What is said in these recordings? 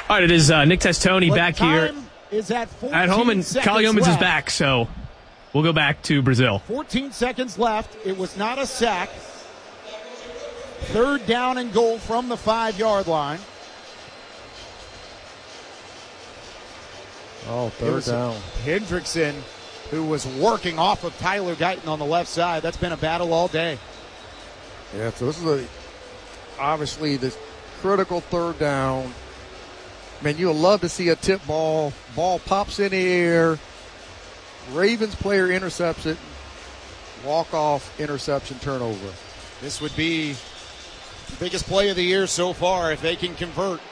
All right, it is Nick Testoni back here is at home, and Kyle Yeomans is back, so we'll go back to Brazil. 14 seconds left. It was not a sack. 3rd down and goal from the 5-yard line. Oh, 3rd down. Hendrickson, who was working off of Tyler Guyton on the left side. That's been a battle all day. Yeah, so this is obviously this critical 3rd down. Man, you'll love to see a tip ball. Ball pops in the air. Ravens player intercepts it. Walk-off interception turnover. This would be the biggest play of the year so far if they can convert.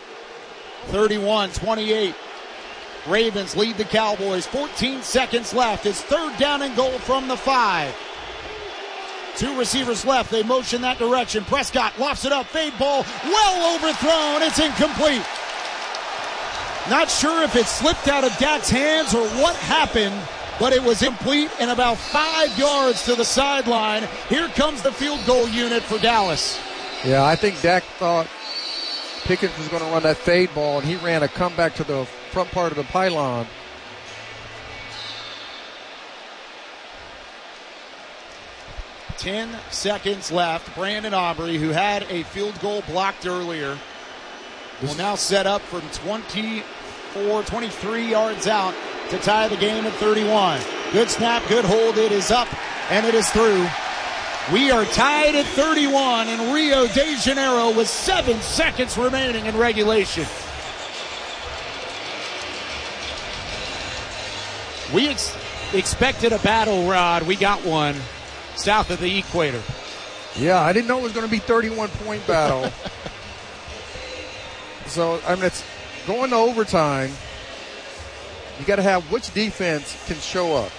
31-28. Ravens lead the Cowboys. 14 seconds left. It's 3rd down and goal from the 5. 2 receivers left. They motion that direction. Prescott lofts it up. Fade ball. Well overthrown. It's incomplete. Not sure if it slipped out of Dak's hands or what happened, but it was incomplete and about 5 yards to the sideline. Here comes the field goal unit for Dallas. Yeah, I think Dak thought Pickens was going to run that fade ball, and he ran a comeback to the front part of the pylon. Ten seconds left. Brandon Aubrey, who had a field goal blocked earlier, will now set up from 23 yards out to tie the game at 31. Good snap, good hold. It is up, and it is through. We are tied at 31 in Rio de Janeiro with 7 seconds remaining in regulation. We expected a battle, Rod. We got one south of the equator. Yeah, I didn't know it was going to be 31-point battle. So, I mean, it's going to overtime. You got to have which defense can show up.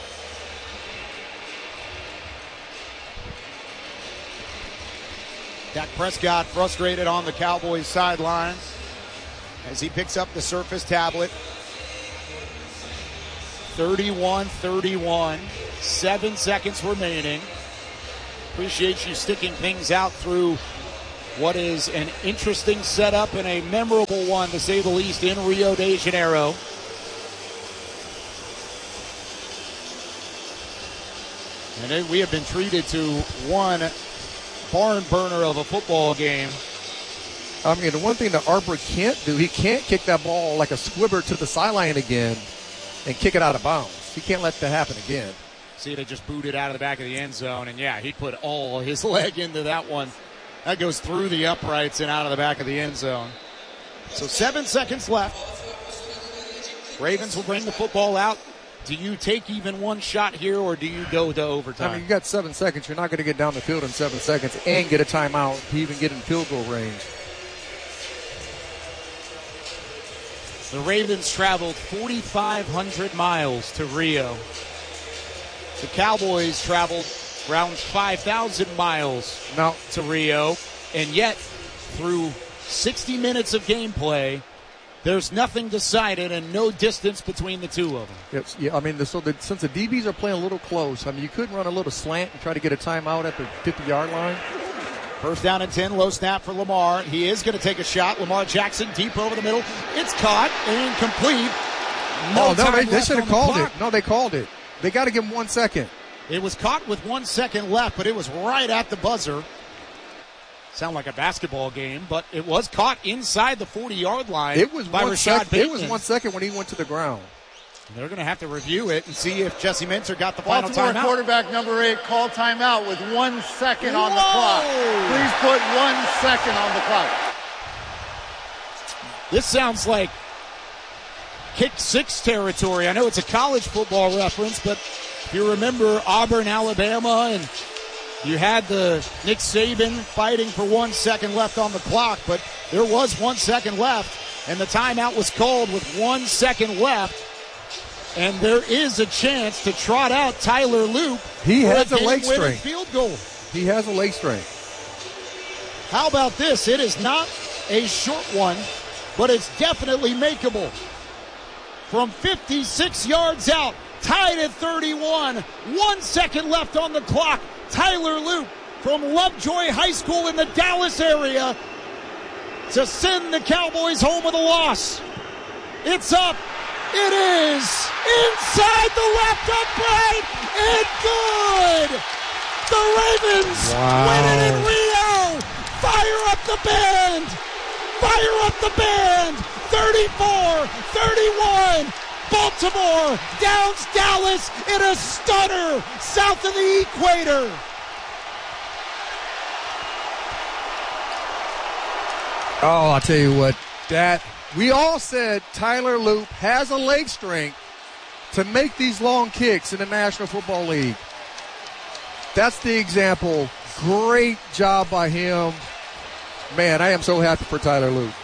Dak Prescott frustrated on the Cowboys sidelines as he picks up the Surface tablet. 31-31, 7 seconds remaining. Appreciate you sticking things out through what is an interesting setup and a memorable one, to say the least, in Rio de Janeiro. And we have been treated to one barn burner of a football game. I mean, the one thing that Arbor can't do, he can't kick that ball like a squibber to the sideline again and kick it out of bounds. He can't let that happen again. See, they just booted out of the back of the end zone, and yeah, he put all his leg into that one. That goes through the uprights and out of the back of the end zone. So 7 seconds left. Ravens will bring the football out. Do you take even one shot here, or do you go to overtime? I mean, you got 7 seconds. You're not going to get down the field in 7 seconds and get a timeout to even get in field goal range. The Ravens traveled 4,500 miles to Rio. The Cowboys traveled around 5,000 miles now to Rio, and yet through 60 minutes of gameplay, there's nothing decided and no distance between the two of them. Yes, yeah, I mean, since the DBs are playing a little close, I mean, you could run a little slant and try to get a timeout at the 50-yard line. First down and 10, low snap for Lamar. He is going to take a shot. Lamar Jackson deep over the middle. It's caught and incomplete. No, they should have called it. No, they called it. They got to give him 1 second. It was caught with 1 second left, but it was right at the buzzer. Sound like a basketball game, but it was caught inside the 40-yard line. It was by Rashad Bateman. It was 1 second when he went to the ground. They're going to have to review it and see if Jesse Minter got the final Baltimore timeout. Quarterback number 8 called timeout with 1 second on the clock. Please put 1 second on the clock. This sounds like kick six territory. I know it's a college football reference, but if you remember Auburn, Alabama, and you had the Nick Saban fighting for 1 second left on the clock, but there was 1 second left, and the timeout was called with 1 second left. And there is a chance to trot out Tyler Loop. He has a leg strain. Field goal. He has a leg strain. How about this? It is not a short one, but it's definitely makeable. From 56 yards out, tied at 31, 1 second left on the clock. Tyler Loop from Lovejoy High School in the Dallas area to send the Cowboys home with a loss. It's up. It is inside the left upright and good. The Ravens win it in Rio. Fire up the band. Fire up the band. 34-31. Baltimore downs Dallas in a stunner south of the equator. Oh, I'll tell you what, we all said Tyler Loop has a leg strength to make these long kicks in the National Football League. That's the example. Great job by him. Man, I am so happy for Tyler Loop.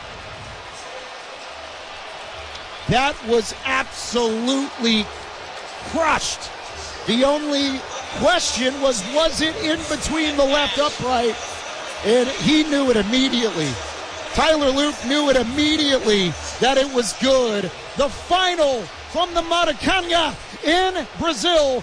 That was absolutely crushed. The only question was it in between the left upright? And he knew it immediately. Tyler Loop knew it immediately that it was good. The final from the Maracanã in Brazil,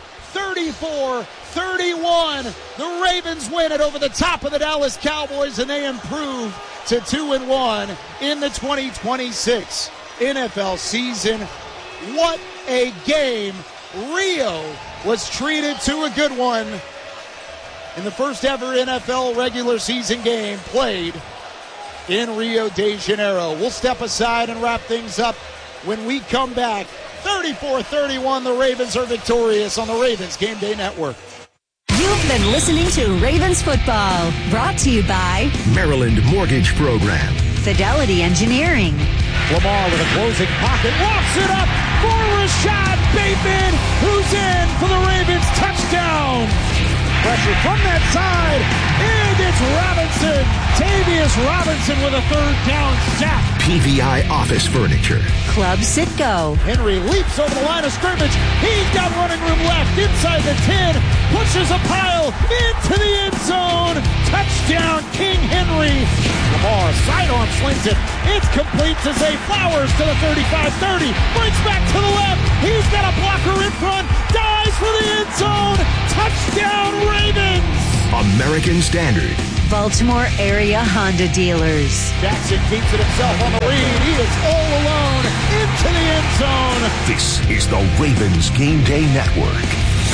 34-31. The Ravens win it over the top of the Dallas Cowboys, and they improve to 2-1 in the 2026 NFL season. What a game. Rio was treated to a good one in the first ever NFL regular season game played in Rio de Janeiro. We'll step aside and wrap things up when we come back. 34-31, the Ravens are victorious on the Ravens Game Day Network. You've been listening to Ravens Football, brought to you by Maryland Mortgage Program, Fidelity Engineering. Lamar with a closing pocket, walks it up for Rashad Bateman, who's in for the Ravens touchdown. Pressure from that side, and it's Robinson. Tavius Robinson with a third down sack. PVI Office Furniture, Club Sitco. Henry leaps over the line of scrimmage. He's got running room left inside the 10. Pushes a pile into the end zone. Touchdown, King Henry. Lamar sidearm slings it. It's complete to Zay Flowers to the 35-30. Breaks back to the left. He's got a blocker in front. Dives for the end zone. Touchdown, Ravens. American Standard, Baltimore area Honda dealers. Jackson keeps it himself on the read. He is all alone into the end zone. This is the Ravens Game Day Network.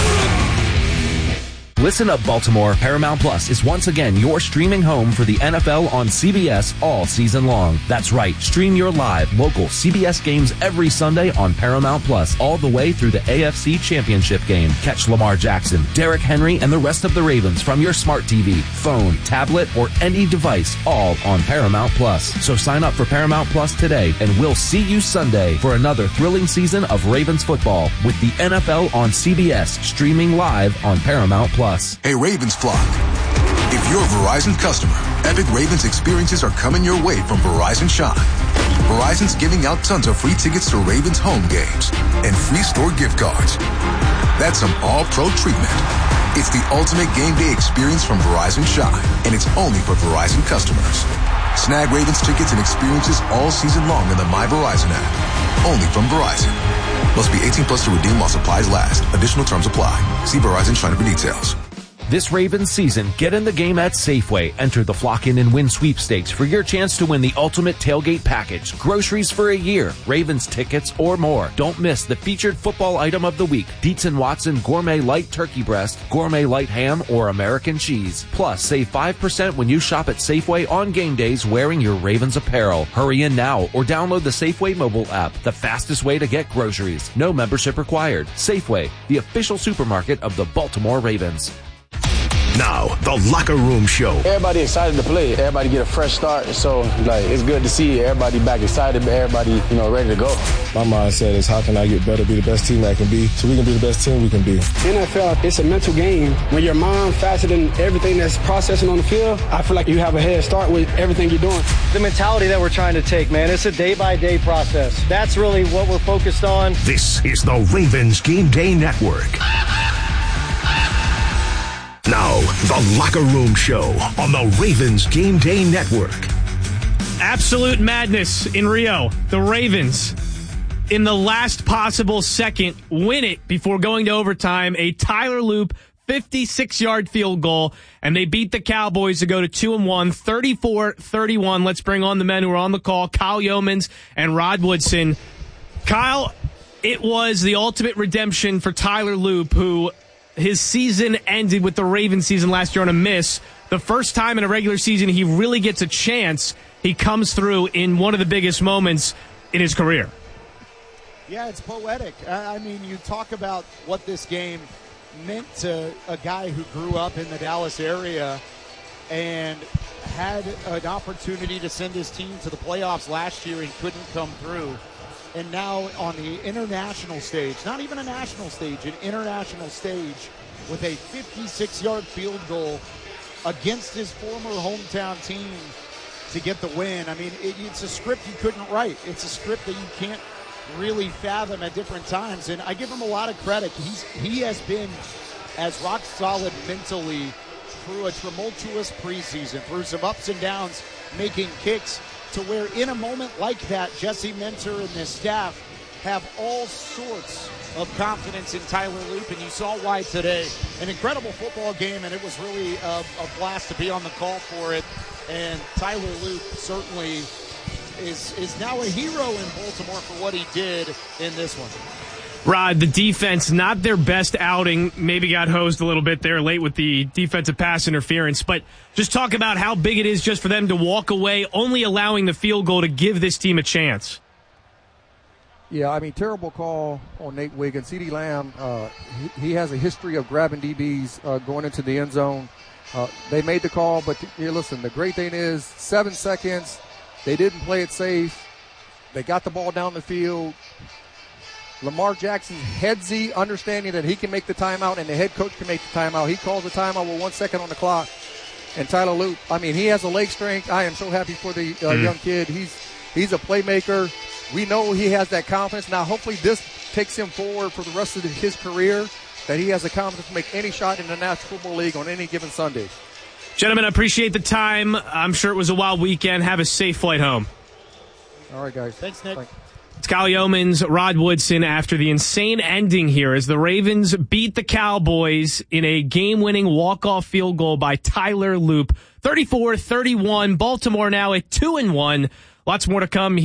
Listen up, Baltimore. Paramount Plus is once again your streaming home for the NFL on CBS all season long. That's right. Stream your live, local CBS games every Sunday on Paramount Plus, all the way through the AFC Championship game. Catch Lamar Jackson, Derrick Henry, and the rest of the Ravens from your smart TV, phone, tablet, or any device, all on Paramount Plus. So sign up for Paramount Plus today, and we'll see you Sunday for another thrilling season of Ravens football with the NFL on CBS, streaming live on Paramount Plus. Hey, Ravens flock. If you're a Verizon customer, epic Ravens experiences are coming your way from Verizon Shine. Verizon's giving out tons of free tickets to Ravens home games and free store gift cards. That's some all-pro treatment. It's the ultimate game day experience from Verizon Shine, and it's only for Verizon customers. Snag Ravens tickets and experiences all season long in the My Verizon app. Only from Verizon. Must be 18 plus to redeem while supplies last. Additional terms apply. See Verizon China for details. This Ravens season, get in the game at Safeway. Enter the Flock In and Win sweepstakes for your chance to win the ultimate tailgate package. Groceries for a year, Ravens tickets, or more. Don't miss the featured football item of the week. Dietz & Watson Gourmet Light Turkey Breast, Gourmet Light Ham, or American Cheese. Plus, save 5% when you shop at Safeway on game days wearing your Ravens apparel. Hurry in now or download the Safeway mobile app. The fastest way to get groceries. No membership required. Safeway, the official supermarket of the Baltimore Ravens. Now, the Locker Room Show. Everybody excited to play. Everybody get a fresh start. So, it's good to see everybody back excited, but everybody, ready to go. My mindset is how can I get better, be the best team I can be, so we can be the best team we can be. NFL, it's a mental game. When your mind faster than everything that's processing on the field, I feel like you have a head start with everything you're doing. The mentality that we're trying to take, man, it's a day-by-day process. That's really what we're focused on. This is the Ravens Game Day Network. Now, the Locker Room Show on the Ravens Game Day Network. Absolute madness in Rio. The Ravens, in the last possible second, win it before going to overtime. A Tyler Loop 56-yard field goal, and they beat the Cowboys to go to 2-1, 34-31. Let's bring on the men who are on the call, Kyle Yeomans and Rod Woodson. Kyle, it was the ultimate redemption for Tyler Loop, who his season ended with the Ravens season last year on a miss. The first time in a regular season he really gets a chance, he comes through in one of the biggest moments in his career. Yeah, it's poetic. I mean, you talk about what this game meant to a guy who grew up in the Dallas area and had an opportunity to send his team to the playoffs last year and couldn't come through. And now on the international stage, not even a national stage, an international stage with a 56-yard field goal against his former hometown team to get the win. I mean, it's a script you couldn't write. It's a script that you can't really fathom at different times, and I give him a lot of credit. He has been as rock solid mentally through a tumultuous preseason, through some ups and downs, making kicks to where in a moment like that, Jesse Minter and this staff have all sorts of confidence in Tyler Loop, and you saw why today. An incredible football game, and it was really a blast to be on the call for it, and Tyler Loop certainly is now a hero in Baltimore for what he did in this one. Rod, the defense, not their best outing, maybe got hosed a little bit there late with the defensive pass interference, but just talk about how big it is just for them to walk away, only allowing the field goal to give this team a chance. Yeah, I mean, terrible call on Nate Wiggins. CeeDee Lamb, he has a history of grabbing DBs going into the end zone. They made the call, but listen, the great thing is 7 seconds. They didn't play it safe. They got the ball down the field. Lamar Jackson headsy, understanding that he can make the timeout and the head coach can make the timeout. He calls the timeout with 1 second on the clock. And Tyler Loop, I mean, he has a leg strength. I am so happy for the young kid. He's a playmaker. We know he has that confidence. Now, hopefully this takes him forward for the rest of his career, that he has the confidence to make any shot in the National Football League on any given Sunday. Gentlemen, I appreciate the time. I'm sure it was a wild weekend. Have a safe flight home. All right, guys. Thanks, Nick. It's Kyle Yeomans, Rod Woodson, after the insane ending here as the Ravens beat the Cowboys in a game-winning walk-off field goal by Tyler Loop. 34-31, Baltimore now at 2-1. Lots more to come.